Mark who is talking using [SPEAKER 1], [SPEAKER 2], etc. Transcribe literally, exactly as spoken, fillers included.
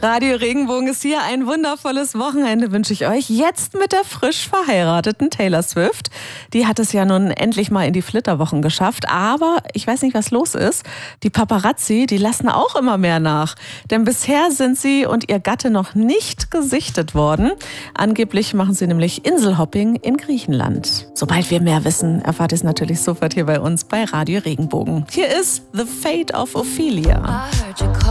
[SPEAKER 1] Radio Regenbogen ist hier. Ein wundervolles Wochenende wünsche ich euch. Jetzt mit der frisch verheirateten Taylor Swift. Die hat es ja nun endlich mal in die Flitterwochen geschafft. Aber ich weiß nicht, was los ist. Die Paparazzi, die lassen auch immer mehr nach. Denn bisher sind sie und ihr Gatte noch nicht gesichtet worden. Angeblich machen sie nämlich Inselhopping in Griechenland. Sobald wir mehr wissen, erfahrt ihr es natürlich sofort hier bei uns bei Radio Regenbogen. Hier ist The Fate of Ophelia.